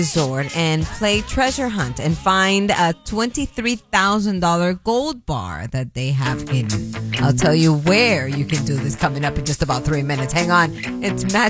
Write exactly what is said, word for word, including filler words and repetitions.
Resort and play treasure hunt and find a twenty-three thousand dollars gold bar that they have hidden. I'll tell you where you can do this coming up in just about three minutes. Hang on. It's Matt